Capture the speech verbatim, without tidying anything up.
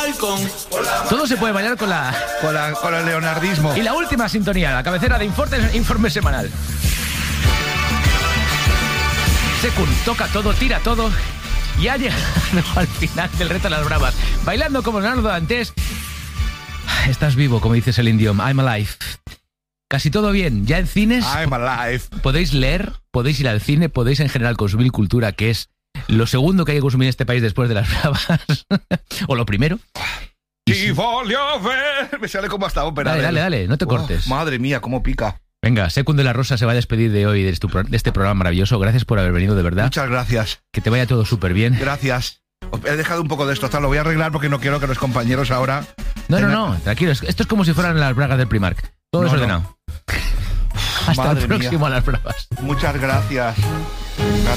voy con... Todo se puede bailar con la... Con, la, con el leonardismo. Y la última sintonía, la cabecera de informe, informe semanal. Secund, toca todo, tira todo. Y ha llegado al final del reto de las bravas. Bailando como Leonardo Dantes. Estás vivo, como dices el indio. I'm alive. Casi todo bien. Ya en cines... I'm alive. Podéis leer, podéis ir al cine, podéis en general consumir cultura, que es lo segundo que hay que consumir en este país después de las bravas. O lo primero. Y volvió a ver. Me sale como hasta ópera. Dale, dale, dale, no te cortes. Oh, madre mía, cómo pica. Venga, Secund de la Rosa se va a despedir de hoy de este programa maravilloso. Gracias por haber venido, de verdad. Muchas gracias. Que te vaya todo súper bien. Gracias. He dejado un poco de esto, lo voy a arreglar porque no quiero que los compañeros ahora... No, tengan... no, no, tranquilo. Esto es como si fueran las bragas del Primark. Todo no, desordenado. No. Hasta Madre el próximo mía. a las bravas. Muchas gracias. Gracias.